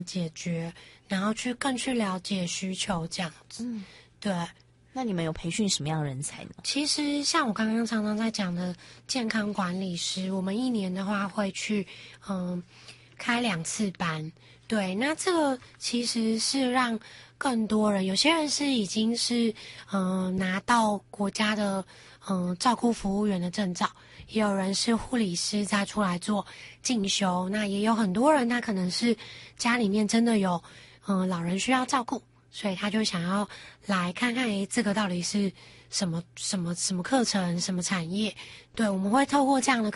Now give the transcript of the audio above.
解决，然后更去了解需求这样子。对。 那你们有培训什么样的人才呢？ 其实像我刚刚常常在讲的健康管理师，我们1年的话会去开2次班。对，那这个其实是让更多人，有些人是已经是拿到国家的照顾服务员的证照，也有人是护理师再出来做进修，那也有很多人他可能是家里面真的有老人需要照顾，所以他就想要来看看，这个到底是什么课程、什么产业？对，我们会透过这样的